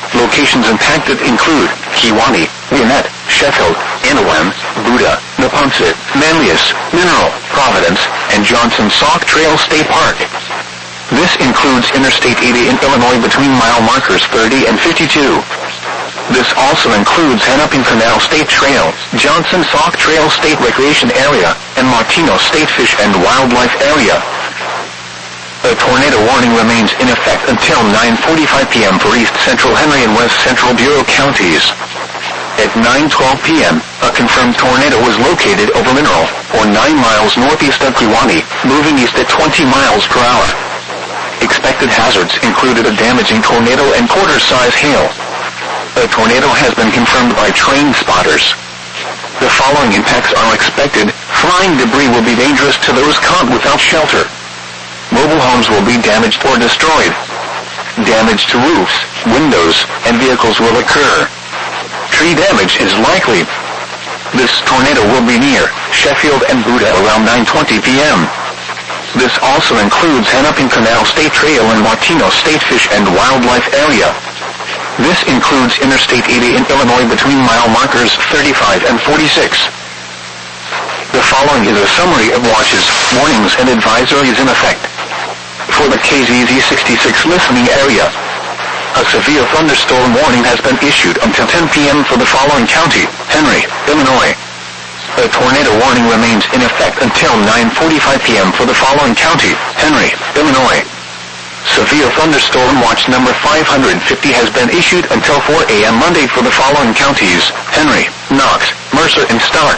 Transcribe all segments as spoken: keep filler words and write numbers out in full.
Locations impacted include Kiwani, Wilmette, Sheffield, Inowam, Buda, Neponset, Manlius, Mineral, Providence, and Johnson Sauk Trail State Park. This includes Interstate eighty in Illinois between mile markers thirty and fifty-two. This also includes Hennepin Canal State Trail, Johnson Sauk Trail State Recreation Area, and Martino State Fish and Wildlife Area. A tornado warning remains in effect until nine forty-five p m for East Central Henry and West Central Bureau counties. At nine twelve p m, a confirmed tornado was located over Mineral, or nine miles northeast of Kiwani, moving east at twenty miles per hour. Expected hazards included a damaging tornado and quarter-size hail. A tornado has been confirmed by train spotters. The following impacts are expected. Flying debris will be dangerous to those caught without shelter. Mobile homes will be damaged or destroyed. Damage to roofs, windows, and vehicles will occur. Tree damage is likely. This tornado will be near Sheffield and Buda around nine twenty p m This also includes Hennepin Canal State Trail and Martino State Fish and Wildlife Area. This includes Interstate eighty in Illinois between mile markers thirty-five and forty-six. The following is a summary of watches, warnings, and advisories in effect. For the K Z Z sixty-six listening area, a severe thunderstorm warning has been issued until ten p m for the following county: Henry, Illinois. A tornado warning remains in effect until nine forty-five p m for the following county: Henry, Illinois. Severe thunderstorm watch number five hundred fifty has been issued until four a m Monday for the following counties: Henry, Knox, Mercer, and Stark.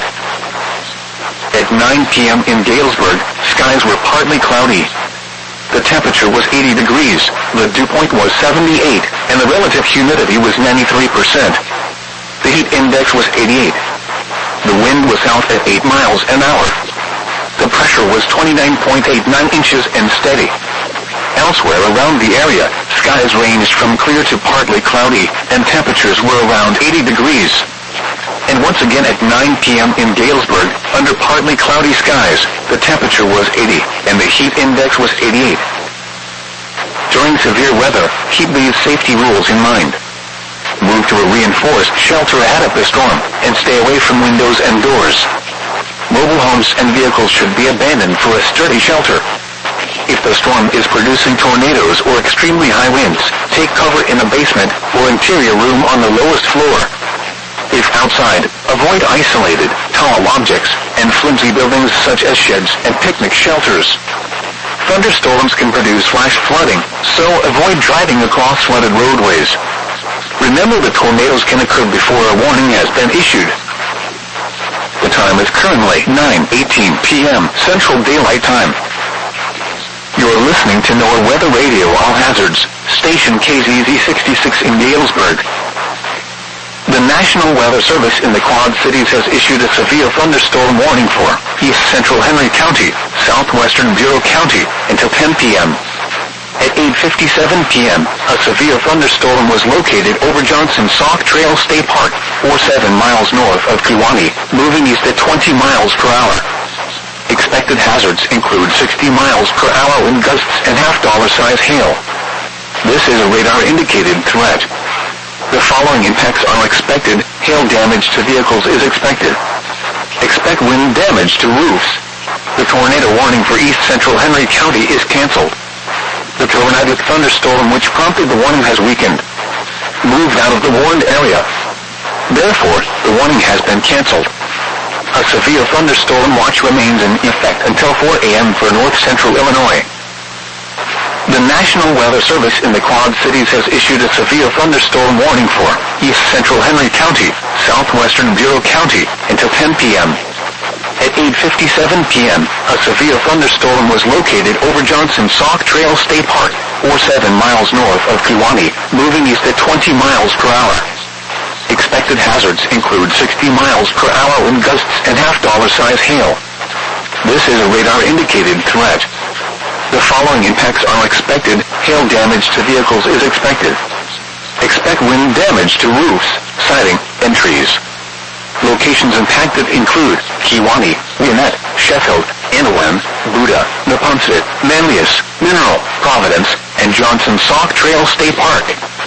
At nine p m in Galesburg, skies were partly cloudy. The temperature was eighty degrees, the dew point was seventy-eight, and the relative humidity was ninety-three percent. The heat index was eighty-eight. The wind was south at eight miles an hour. The pressure was twenty-nine point eight nine inches and steady. Elsewhere around the area, skies ranged from clear to partly cloudy, and temperatures were around eighty degrees. And once again at nine p m in Galesburg, under partly cloudy skies, the temperature was eighty, and the heat index was eighty-eight. During severe weather, keep these safety rules in mind. Move to a reinforced shelter ahead of the storm, and stay away from windows and doors. Mobile homes and vehicles should be abandoned for a sturdy shelter. If the storm is producing tornadoes or extremely high winds, take cover in a basement or interior room on the lowest floor. If outside, avoid isolated, tall objects, and flimsy buildings such as sheds and picnic shelters. Thunderstorms can produce flash flooding, so avoid driving across flooded roadways. Remember that tornadoes can occur before a warning has been issued. The time is currently nine eighteen p m Central Daylight Time. You're listening to NOAA Weather Radio All Hazards, station K Z Z sixty-six in Galesburg. The National Weather Service in the Quad Cities has issued a severe thunderstorm warning for East Central Henry County, Southwestern Bureau County, until ten p m At eight fifty-seven p m, a severe thunderstorm was located over Johnson Sauk Trail State Park, or seven miles north of Kiwani, moving east at twenty miles per hour. Expected hazards include sixty miles per hour wind gusts and half-dollar size hail. This is a radar-indicated threat. The following impacts are expected. Hail damage to vehicles is expected. Expect wind damage to roofs. The tornado warning for East Central Henry County is canceled. The tornadic thunderstorm which prompted the warning has weakened. Moved out of the warned area. Therefore, the warning has been canceled. A severe thunderstorm watch remains in effect until four a m for North Central Illinois. The National Weather Service in the Quad Cities has issued a severe thunderstorm warning for East Central Henry County, Southwestern Bureau County, until ten p m At eight fifty-seven p m, a severe thunderstorm was located over Johnson Sauk Trail State Park, or seven miles north of Kiwani, moving east at twenty miles per hour. Expected hazards include sixty miles per hour wind gusts and half-dollar size hail. This is a radar-indicated threat. The following impacts are expected. Hail damage to vehicles is expected. Expect wind damage to roofs, siding, and trees. Locations impacted include Kiwani, Wilmette, Sheffield, Inowam, Buda, Neponset, Manlius, Mineral, Providence, and Johnson Sauk Trail State Park.